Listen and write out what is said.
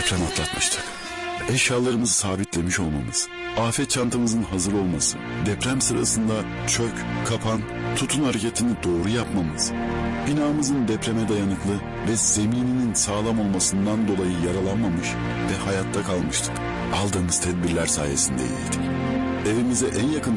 deprem atlatmıştık. Eşyalarımızı sabitlemiş olmamız, afet çantamızın hazır olması, deprem sırasında çök, kapan, tutun hareketini doğru yapmamız, binamızın depreme dayanıklı ve zemininin sağlam olmasından dolayı yaralanmamış ve hayatta kalmıştık. Aldığımız tedbirler sayesinde iyiydik. Evimize en yakın